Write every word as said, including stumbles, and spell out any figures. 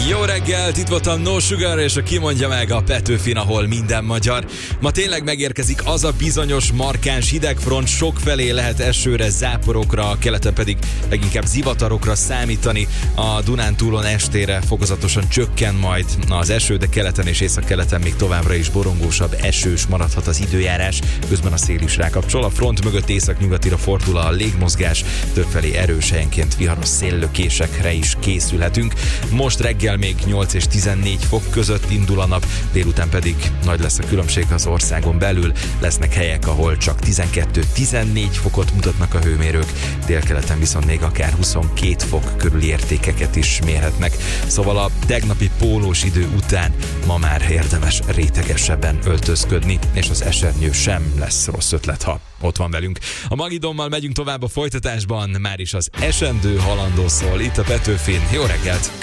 Jó reggelt, itt volt a No Sugar, és a kimondja meg a Petőfin, ahol minden magyar. Ma tényleg megérkezik az a bizonyos markáns hidegfront, sokfelé lehet esőre, záporokra, keleten pedig leginkább zivatarokra számítani. A Dunántúlon estére fokozatosan csökken majd az eső, de keleten és északkeleten még továbbra is borongósabb, esős maradhat az időjárás. Közben a szél is rákapcsol, a front mögött északnyugatira fordul a légmozgás, többfelé erős, helyenként viharos széllökésekre is készülhetünk. Most reggel még nyolc és tizennégy fok között indul a nap, délután pedig nagy lesz a különbség az országon belül. Lesznek helyek, ahol csak tizenkettő-tizennégy fokot mutatnak a hőmérők, délkeleten viszont még akár huszonkét fok körüli értékeket is mérhetnek. Szóval a tegnapi pólós idő után ma már érdemes rétegesebben öltözködni, és az esernyő sem lesz rossz ötlet, ha ott van velünk. A Magidommal megyünk tovább a folytatásban, már is az esendő halandó szól itt a Petőfin. Jó reggelt!